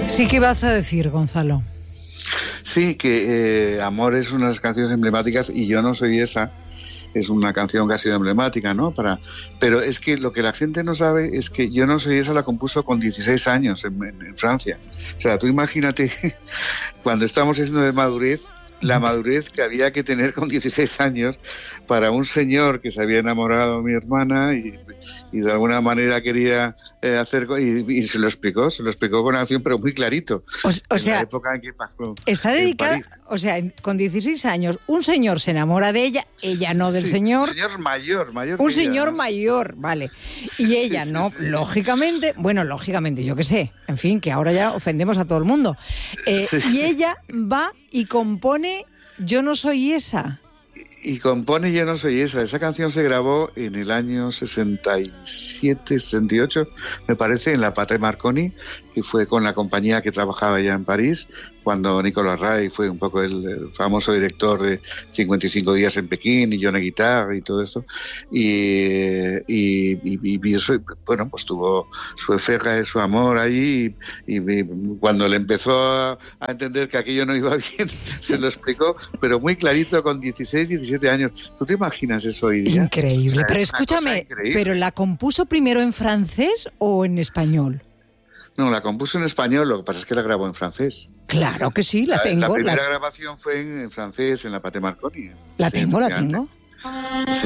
Sí, ¿qué vas a decir, Gonzalo? Sí, que Amor es una de las canciones emblemáticas y Yo no soy esa. Es una canción que ha sido emblemática, ¿no? Pero es que lo que la gente no sabe es que Yo no soy esa la compuso con 16 años en Francia. O sea, tú imagínate cuando estamos diciendo de madurez, la madurez que había que tener con 16 años para un señor que se había enamorado de mi hermana y de alguna manera quería hacer... Y se lo explicó con una canción, pero muy clarito. O sea, la época en que pasó está dedicada... en París. O sea, con 16 años, un señor se enamora de ella no del señor. Un señor mayor. Un señor mayor, vale. Y ella no, lógicamente, yo qué sé, en fin, que ahora ya ofendemos a todo el mundo. Y ella va y compone Yo no soy esa. Y compone Yo no soy esa. Esa canción se grabó en el año 67, 68, me parece, en la Pathé Marconi, y fue con la compañía que trabajaba ya en París, cuando Nicolas Ray fue un poco el famoso director de 55 días en Pekín y Johnny Guitar y todo esto. Y eso, bueno, pues tuvo su efega, su amor ahí, y cuando le empezó a entender que aquello no iba bien, se lo explicó, pero muy clarito, con 16, 17 años. ¿Tú te imaginas eso hoy día? Increíble. O sea, pero escúchame, ¿pero la compuso primero en francés o en español? No, la compuso en español, lo que pasa es que la grabó en francés. Claro que sí, la tengo. La primera grabación fue en francés, en la Pathé Marconi. La tengo. Sí.